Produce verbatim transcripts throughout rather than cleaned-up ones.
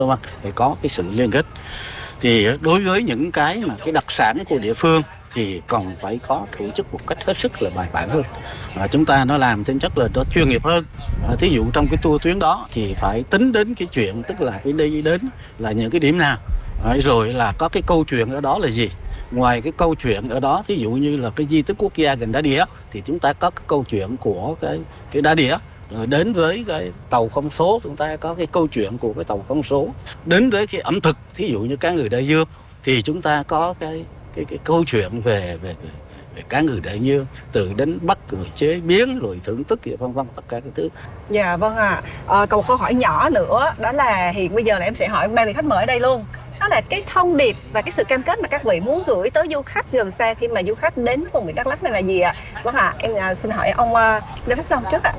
đúng không? Thì có cái sự liên kết. Thì đối với những cái mà cái đặc sản của địa phương thì còn phải có tổ chức một cách hết sức là bài bản hơn. À, chúng ta nó làm tính chất là nó chuyên nghiệp hơn. À, thí dụ trong cái tour tuyến đó thì phải tính đến cái chuyện tức là cái đi đến là những cái điểm nào, à, rồi là có cái câu chuyện ở đó là gì. Ngoài cái câu chuyện ở đó, thí dụ như là cái di tích quốc gia gần đá đĩa thì chúng ta có cái câu chuyện của cái cái đá đĩa. Rồi đến với cái tàu không số, chúng ta có cái câu chuyện của cái tàu không số. Đến với cái ẩm thực, thí dụ như cá ngừ đại dương thì chúng ta có cái cái cái câu chuyện về về, về, về cá ngừ đại dương, từ đánh bắt rồi chế biến rồi thưởng thức và vân vân tất cả các thứ. Dạ vâng ạ. À. À, còn một câu hỏi nhỏ nữa, đó là hiện bây giờ là em sẽ hỏi ba vị khách mời ở đây luôn. Đó là cái thông điệp và cái sự cam kết mà các vị muốn gửi tới du khách gần xa khi mà du khách đến vùng biển Đắk Lắk này là gì ạ? Vâng ạ, à, em à, xin hỏi ông uh, Lê Phước Long trước ạ.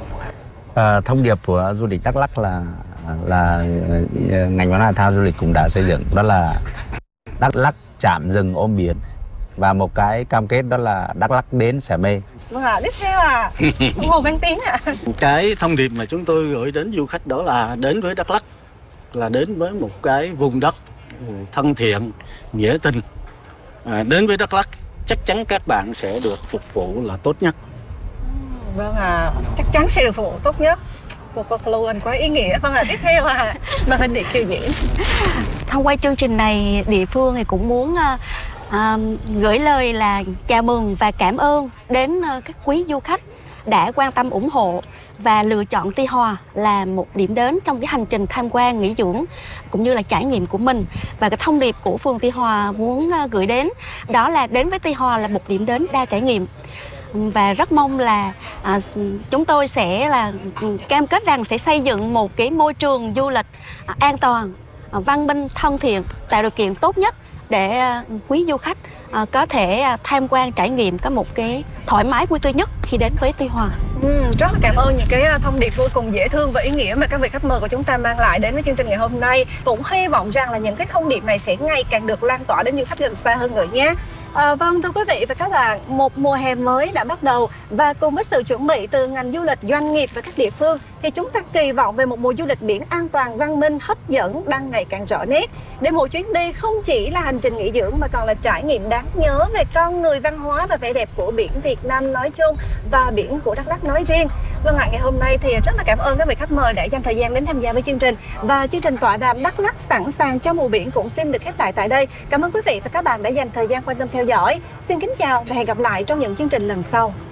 À, thông điệp của du lịch Đắk Lắk là là ngành văn hóa thể thao du lịch cũng đã xây dựng, đó là Đắk Lắk chạm rừng ôm biển, và một cái cam kết đó là Đắk Lắk đến sẽ mê. Vâng ạ, à, tiếp theo à, ủng hộ Văn Tiến ạ. À. Cái thông điệp mà chúng tôi gửi đến du khách đó là đến với Đắk Lắk là đến với một cái vùng đất thân thiện, nghĩa tình. À, đến với Đắk Lắk chắc chắn các bạn sẽ được phục vụ là tốt nhất. Vâng ạ, à, chắc chắn sẽ được phục vụ tốt nhất. Một câu slogan quá ý nghĩa. Vâng ạ, à, tiếp theo à, mời Huỳnh Điệp Kiều Diễn. Thông qua chương trình này, địa phương thì cũng muốn uh, uh, gửi lời là chào mừng và cảm ơn đến uh, các quý du khách đã quan tâm ủng hộ và lựa chọn Tuy Hòa là một điểm đến trong cái hành trình tham quan, nghỉ dưỡng cũng như là trải nghiệm của mình. Và cái thông điệp của phường Tuy Hòa muốn uh, gửi đến đó là đến với Tuy Hòa là một điểm đến đa trải nghiệm. Và rất mong là à, chúng tôi sẽ là cam kết rằng sẽ xây dựng một cái môi trường du lịch à, an toàn, à, văn minh, thân thiện, tạo điều kiện tốt nhất để à, quý du khách à, có thể à, tham quan trải nghiệm có một cái thoải mái vui tươi nhất khi đến với Tuy Hòa. Ừ, rất là cảm ơn những cái thông điệp vô cùng dễ thương và ý nghĩa mà các vị khách mời của chúng ta mang lại đến với chương trình ngày hôm nay. Cũng hy vọng rằng là những cái thông điệp này sẽ ngày càng được lan tỏa đến du khách gần xa hơn nữa nhé. À, vâng, thưa quý vị và các bạn, một mùa hè mới đã bắt đầu và cùng với sự chuẩn bị từ ngành du lịch, doanh nghiệp và các địa phương thì chúng ta kỳ vọng về một mùa du lịch biển an toàn, văn minh, hấp dẫn đang ngày càng rõ nét. Để một chuyến đi không chỉ là hành trình nghỉ dưỡng mà còn là trải nghiệm đáng nhớ về con người, văn hóa và vẻ đẹp của biển Việt Nam nói chung và biển của Đắk Lắk nói riêng. Vâng ạ, ngày hôm nay thì rất là cảm ơn các vị khách mời đã dành thời gian đến tham gia với chương trình, và chương trình tọa đàm Đắk Lắk sẵn sàng cho mùa biển cũng xin được khép lại tại đây. Cảm ơn quý vị và các bạn đã dành thời gian quan tâm theo dõi. Xin kính chào và hẹn gặp lại trong những chương trình lần sau.